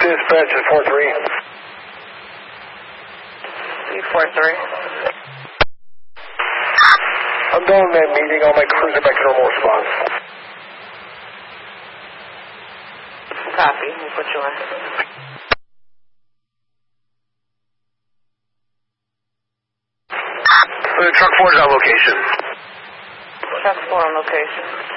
Dispatch is 4-3. 4-3. I'm done with that meeting. All my crews are back to normal response. Copy. We'll put you on. Truck 4 is on location. Truck 4 on location.